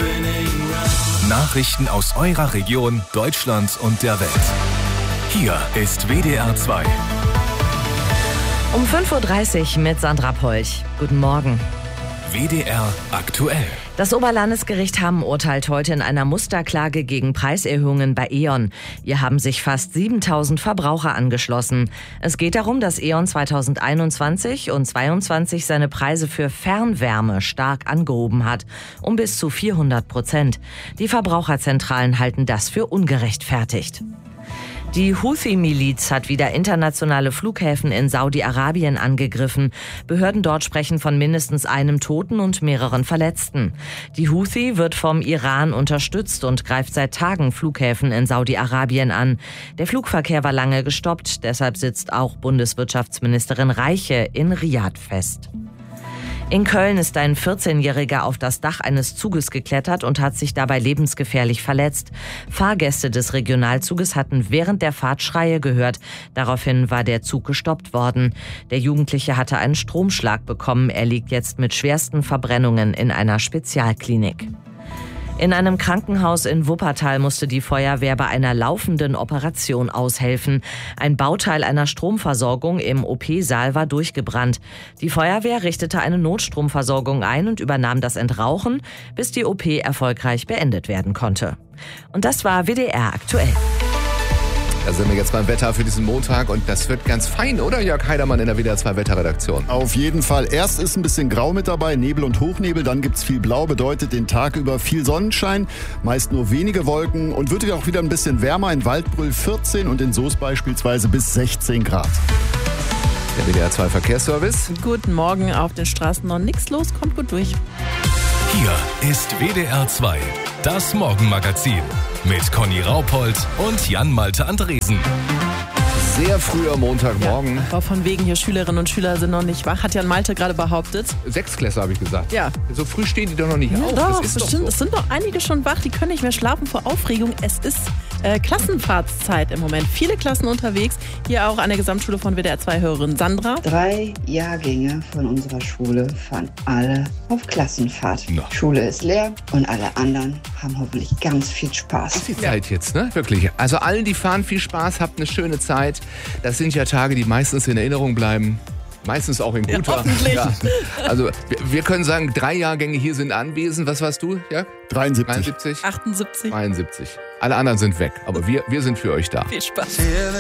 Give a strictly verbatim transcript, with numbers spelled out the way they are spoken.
Nachrichten aus eurer Region, Deutschland und der Welt. Hier ist W D R zwei. Um fünf Uhr dreißig mit Sandra Polch. Guten Morgen. W D R aktuell. Das Oberlandesgericht Hamm urteilt heute in einer Musterklage gegen Preiserhöhungen bei E.ON. Hier haben sich fast siebentausend Verbraucher angeschlossen. Es geht darum, dass E.ON zweitausendeinundzwanzig und zweitausendzweiundzwanzig seine Preise für Fernwärme stark angehoben hat, um bis zu vierhundert Prozent. Die Verbraucherzentralen halten das für ungerechtfertigt. Die Houthi-Miliz hat wieder internationale Flughäfen in Saudi-Arabien angegriffen. Behörden dort sprechen von mindestens einem Toten und mehreren Verletzten. Die Houthi wird vom Iran unterstützt und greift seit Tagen Flughäfen in Saudi-Arabien an. Der Flugverkehr war lange gestoppt, deshalb sitzt auch Bundeswirtschaftsministerin Reiche in Riad fest. In Köln ist ein vierzehnjähriger auf das Dach eines Zuges geklettert und hat sich dabei lebensgefährlich verletzt. Fahrgäste des Regionalzuges hatten während der Fahrt Schreie gehört. Daraufhin war der Zug gestoppt worden. Der Jugendliche hatte einen Stromschlag bekommen. Er liegt jetzt mit schwersten Verbrennungen in einer Spezialklinik. In einem Krankenhaus in Wuppertal musste die Feuerwehr bei einer laufenden Operation aushelfen. Ein Bauteil einer Stromversorgung im O P-Saal war durchgebrannt. Die Feuerwehr richtete eine Notstromversorgung ein und übernahm das Entrauchen, bis die O P erfolgreich beendet werden konnte. Und das war W D R aktuell. Da sind wir jetzt beim Wetter für diesen Montag und das wird ganz fein, oder Jörg Heidermann in der W D R zwei Wetterredaktion? Auf jeden Fall. Erst ist ein bisschen Grau mit dabei, Nebel und Hochnebel, dann gibt's viel Blau, bedeutet den Tag über viel Sonnenschein, meist nur wenige Wolken und wird auch wieder ein bisschen wärmer, in Waldbrüll vierzehn und in Soest beispielsweise bis sechzehn Grad. Der W D R zwei Verkehrsservice. Guten Morgen, auf den Straßen noch nichts los, kommt gut durch. Hier ist W D R zwei, das Morgenmagazin mit Conny Raupold und Jan-Malte Andresen. Sehr früher Montagmorgen. Ja, aber von wegen hier Schülerinnen und Schüler sind noch nicht wach, hat Jan Malte gerade behauptet. Sechsklässler habe ich gesagt. Ja. So früh stehen die doch noch nicht Ja, auf. doch, das ist bestimmt. doch so. Es sind noch einige schon wach, die können nicht mehr schlafen vor Aufregung. Es ist äh, Klassenfahrtszeit im Moment. Viele Klassen unterwegs. Hier auch an der Gesamtschule von W D R zwei-Hörerin Sandra. Drei Jahrgänge von unserer Schule fahren alle auf Klassenfahrt. Na. Schule ist leer und alle anderen haben hoffentlich ganz viel Spaß. Das ist die Zeit jetzt, ne? Wirklich. Also allen, die fahren, viel Spaß, habt eine schöne Zeit. Das sind ja Tage, die meistens in Erinnerung bleiben. Meistens auch in guter. Ja, hoffentlich. Ja. Also wir, wir können sagen, drei Jahrgänge hier sind anwesend. Was warst du? Ja? dreiundsiebzig. dreiundsiebzig? achtundsiebzig. zweiundsiebzig. Alle anderen sind weg, aber wir, wir sind für euch da. Viel Spaß.